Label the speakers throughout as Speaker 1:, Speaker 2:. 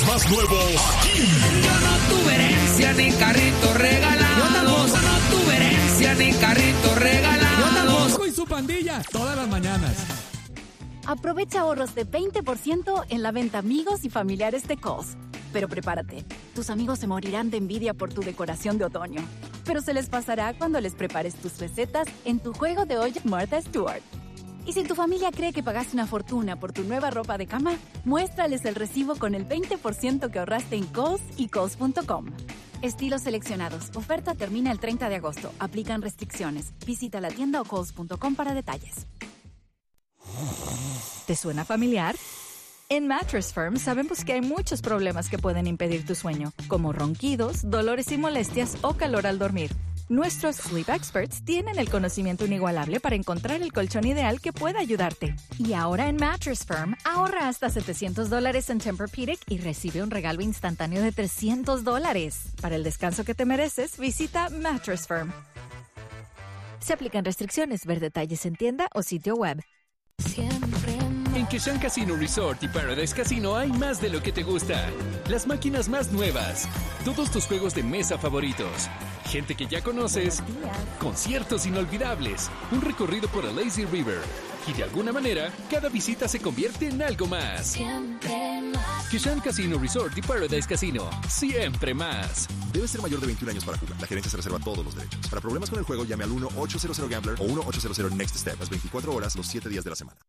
Speaker 1: más nuevos aquí.
Speaker 2: Yo no tuve herencia ni carrito regalado. Yo no tuve herencia ni carrito regalado.
Speaker 3: Yo tampoco y su pandilla todas las mañanas.
Speaker 4: Aprovecha ahorros de 20% en la venta amigos y familiares de Kohl's. Pero prepárate, tus amigos se morirán de envidia por tu decoración de otoño. Pero se les pasará cuando les prepares tus recetas en tu juego de olla Martha Stewart. Y si tu familia cree que pagaste una fortuna por tu nueva ropa de cama, muéstrales el recibo con el 20% que ahorraste en Kohl's y Kohl's.com. Estilos seleccionados. Oferta termina el 30 de agosto. Aplican restricciones. Visita la tienda o Kohl's.com para detalles.
Speaker 5: ¿Te suena familiar? En Mattress Firm sabemos que hay muchos problemas que pueden impedir tu sueño, como ronquidos, dolores y molestias o calor al dormir. Nuestros Sleep Experts tienen el conocimiento inigualable para encontrar el colchón ideal que pueda ayudarte. Y ahora en Mattress Firm, ahorra hasta $700 en Tempur-Pedic y recibe un regalo instantáneo de $300. Para el descanso que te mereces, visita Mattress Firm. Se aplican restricciones. Ver detalles en tienda o sitio web.
Speaker 6: En Keshan Casino Resort y Paradise Casino hay más de lo que te gusta. Las máquinas más nuevas, todos tus juegos de mesa favoritos, gente que ya conoces, conciertos inolvidables, un recorrido por el Lazy River. Y de alguna manera, cada visita se convierte en algo más. Keshan Casino Resort y Paradise Casino. Siempre más.
Speaker 1: Debe ser mayor de 21 años para jugar. La gerencia se reserva todos los derechos. Para problemas con el juego, llame al 1-800-GAMBLER o 1-800-NEXT-STEP. Las 24 horas, los 7 días de la semana.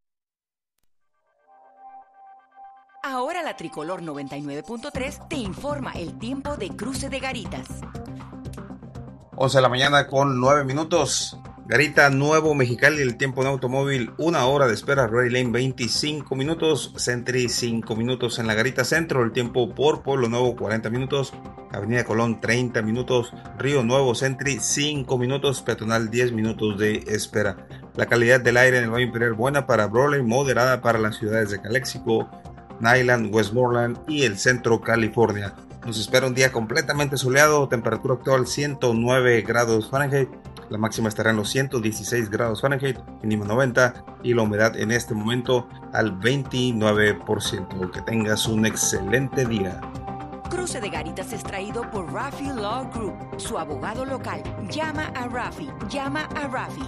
Speaker 7: Ahora la Tricolor 99.3 te informa el tiempo de Cruce de Garitas.
Speaker 8: 11 de la mañana con 9 minutos. Garita Nuevo Mexicali, el tiempo en automóvil, 1 hora de espera. Ray Lane 25 minutos, Sentry 5 minutos en la Garita Centro. El tiempo por Pueblo Nuevo 40 minutos, Avenida Colón 30 minutos, Río Nuevo Sentry 5 minutos, Peatonal 10 minutos de espera. La calidad del aire en el Valle Imperial buena para Brawley, moderada para las ciudades de Calexico, Nyland, Westmoreland y el centro California. Nos espera un día completamente soleado, temperatura actual 109 grados Fahrenheit, la máxima estará en los 116 grados Fahrenheit, mínima 90 y la humedad en este momento al 29%. Que tengas un excelente día.
Speaker 7: Cruce de Garitas es traído por Rafi Law Group, su abogado local. Llama a Rafi, llama a Rafi.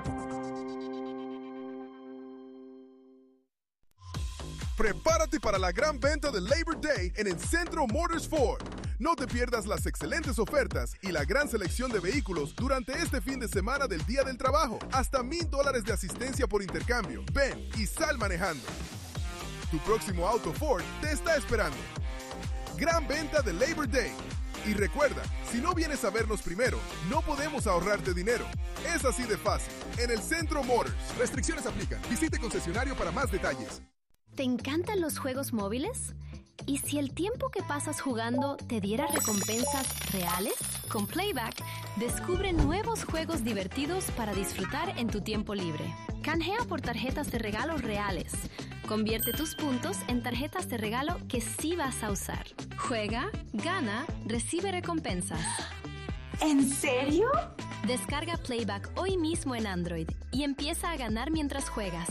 Speaker 9: Prepárate para la gran venta de Labor Day en el Centro Motors Ford. No te pierdas las excelentes ofertas y la gran selección de vehículos durante este fin de semana del Día del Trabajo. Hasta $1,000 de asistencia por intercambio. Ven y sal manejando. Tu próximo auto Ford te está esperando. Gran venta de Labor Day. Y recuerda, si no vienes a vernos primero, no podemos ahorrarte dinero. Es así de fácil. En el Centro Motors. Restricciones aplican. Visite concesionario para más detalles.
Speaker 10: ¿Te encantan los juegos móviles? ¿Y si el tiempo que pasas jugando te diera recompensas reales? Con Playback, descubre nuevos juegos divertidos para disfrutar en tu tiempo libre. Canjea por tarjetas de regalo reales. Convierte tus puntos en tarjetas de regalo que sí vas a usar. Juega, gana, recibe recompensas.
Speaker 7: ¿En serio?
Speaker 10: Descarga Playback hoy mismo en Android y empieza a ganar mientras juegas.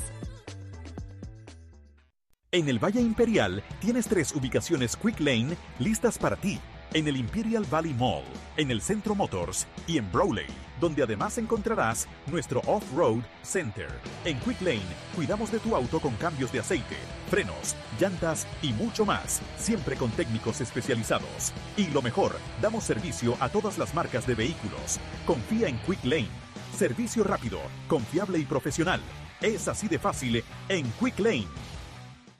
Speaker 11: En el Valle Imperial tienes 3 ubicaciones Quick Lane listas para ti. En el Imperial Valley Mall, en el Centro Motors y en Brawley, donde además encontrarás nuestro Off-Road Center. En Quick Lane cuidamos de tu auto con cambios de aceite, frenos, llantas y mucho más, siempre con técnicos especializados. Y lo mejor, damos servicio a todas las marcas de vehículos. Confía en Quick Lane. Servicio rápido, confiable y profesional. Es así de fácil en Quick Lane.